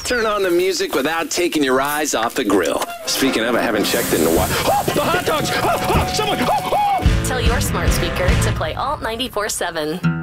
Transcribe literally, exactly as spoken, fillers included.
turn on the music without taking your eyes off the grill. Speaking of, I haven't checked in a while. Oh, the hot dogs! Oh, oh, someone! Oh, oh. Tell your smart speaker to play Alt ninety-four seven.